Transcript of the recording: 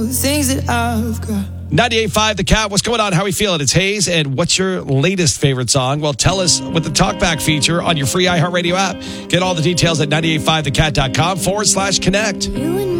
things that I've got. 98.5 The Cat. What's going on? How are we feeling? It's Hayes. And what's your latest favorite song? Well, tell us with the Talkback feature on your free iHeartRadio app. Get all the details at 985thecat.com/connect. You and